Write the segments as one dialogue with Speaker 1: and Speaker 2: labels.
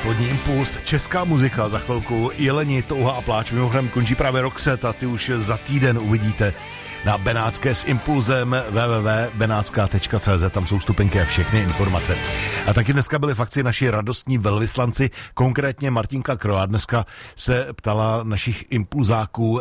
Speaker 1: Odpolední impuls, česká muzika, za chvilku Jeleni, touha a pláč. Mimochodem končí právě Roxette a ty už za týden uvidíte na Benátské s impulzem www.benatská.cz, tam jsou vstupenky a všechny informace. A taky dneska byli v akci naši radostní velvyslanci, konkrétně Martinka Kroa. Dneska se ptala našich impulzáků,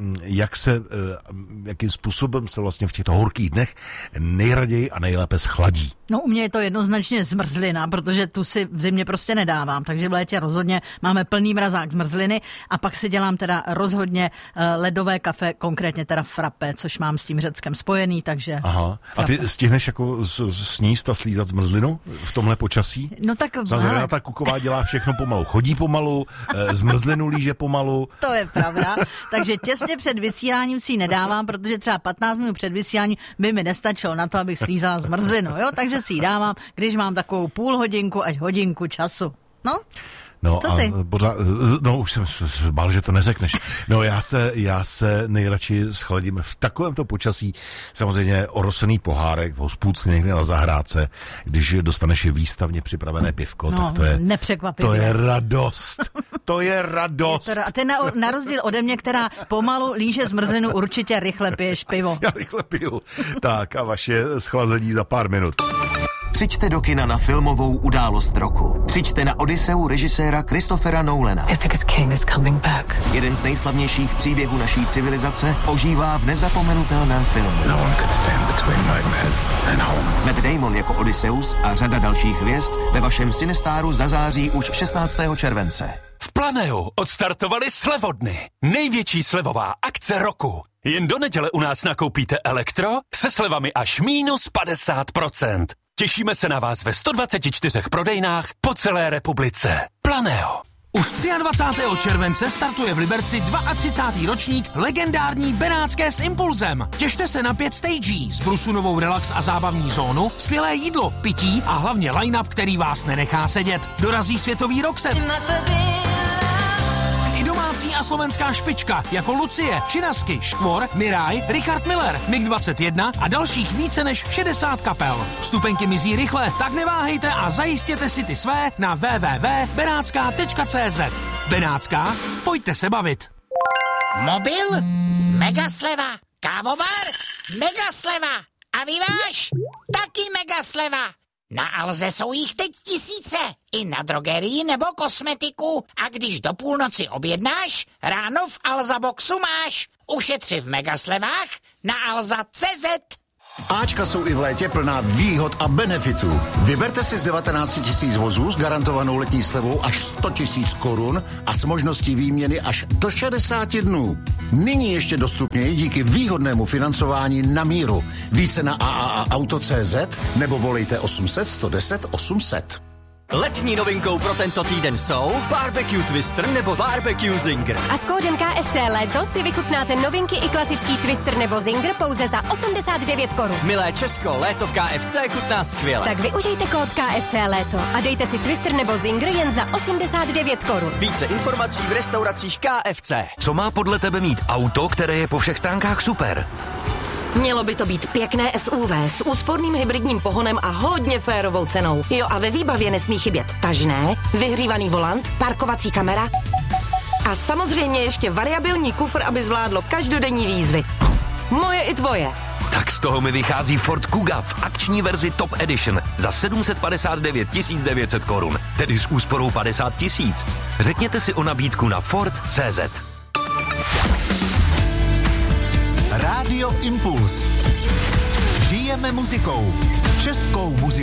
Speaker 1: jakým způsobem se vlastně v těchto horkých dnech nejraději a nejlépe schladí.
Speaker 2: No u mě je to jednoznačně zmrzlina, protože tu si v zimě prostě nedávám, takže v létě rozhodně máme plný mrazák zmrzliny a pak si dělám teda rozhodně ledové kafe, konkrétně teda frappé, což mám s tím Řeckem spojený, takže...
Speaker 1: Aha. A ty stihneš jako sníst a slízat zmrzlinu v tomhle počasí?
Speaker 2: No tak...
Speaker 1: Renata Kuková dělá všechno pomalu. Chodí pomalu, zmrzlinu líže pomalu.
Speaker 2: To je pravda. Takže těsně před vysíláním si ji nedávám, protože třeba 15 minut před vysíláním by mi nestačilo na to, abych slízala zmrzlinu, jo? Takže si ji dávám, když mám takovou půl hodinku až hodinku času. No, co ty?
Speaker 1: Už jsem bál, že to neřekneš. No, já se nejradši schladím v takovémto počasí, samozřejmě orosený pohárek v hospůdce někde na zahrádce, když dostaneš výstavně připravené pivko, tak to je...
Speaker 2: Nepřekvapivě.
Speaker 1: To je radost. To je radost.
Speaker 2: A ty na rozdíl ode mě, která pomalu líže zmrzlinu, určitě rychle piješ pivo.
Speaker 1: Já rychle piju. Tak a vaše schlazení za pár minut.
Speaker 3: Přijďte do kina na filmovou událost roku. Přijďte na Odysseu režiséra Christophera Nolana. Jeden z nejslavnějších příběhů naší civilizace ožívá v nezapomenutelném filmu. Matt Damon jako Odysseus a řada dalších hvězd ve vašem Cinestáru zazáří už 16. července.
Speaker 4: V Planeu odstartovali slevodny. Největší slevová akce roku. Jen do neděle u nás nakoupíte elektro se slevami až -50%. Těšíme se na vás ve 124 prodejnách po celé republice. Planeo.
Speaker 5: Už 23. července startuje v Liberci 32. ročník legendární Benátské s impulzem. Těšte se na 5 stagí, s Brusunovou relax a zábavní zónu, skvělé jídlo, pití a hlavně line-up, který vás nenechá sedět. Dorazí světový rockset. I domácí a slovenská špička jako Lucie, Činasky, Škvor, Miraj, Richard Miller, MiG-21 a dalších více než 60 kapel. Vstupenky mizí rychle, tak neváhejte a zajistěte si ty své na www.benatská.cz. Benátská, pojďte se bavit.
Speaker 6: Mobil? Megasleva. Kávovar? Megasleva. A vyváž? Taky megasleva. Na Alze jsou jich teď tisíce. I na drogerii nebo kosmetiku. A když do půlnoci objednáš, ráno v Alza Boxu máš. Ušetři v megaslevách na alza.cz.
Speaker 7: Ačka jsou i v létě plná výhod a benefitů. Vyberte si z 19 000 vozů s garantovanou letní slevou až 100 000 korun a s možností výměny až do 60 dnů. Nyní ještě dostupněji díky výhodnému financování na míru. Více na AAAauto.cz nebo volejte 800 110 800.
Speaker 8: Letní novinkou pro tento týden jsou Barbecue Twister nebo Barbecue Zinger.
Speaker 9: A s kódem KFC Léto si vychutnáte novinky i klasický Twister nebo Zinger pouze za 89 korun.
Speaker 8: Milé Česko, léto v KFC chutná skvěle.
Speaker 9: Tak využijte kód KFC Léto a dejte si Twister nebo Zinger jen za 89 korun.
Speaker 8: Více informací v restauracích KFC.
Speaker 10: Co má podle tebe mít auto, které je po všech stránkách super?
Speaker 11: Mělo by to být pěkné SUV s úsporným hybridním pohonem a hodně férovou cenou. Jo, a ve výbavě nesmí chybět tažné, vyhřívaný volant, parkovací kamera a samozřejmě ještě variabilní kufr, aby zvládlo každodenní výzvy. Moje i tvoje.
Speaker 10: Tak z toho mi vychází Ford Kuga v akční verzi Top Edition za 759 900 korun, tedy s úsporou 50 000. Řekněte si o nabídku na Ford.cz.
Speaker 3: Rádio Impuls. Žijeme muzikou. Českou muzikou.